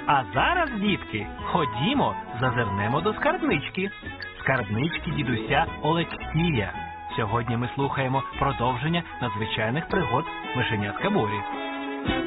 А зараз, дітки, ходімо, зазирнемо до скарбнички. Скарбнички дідуся Олексія. Сьогодні ми слухаємо продовження надзвичайних пригод мишенятка Борі.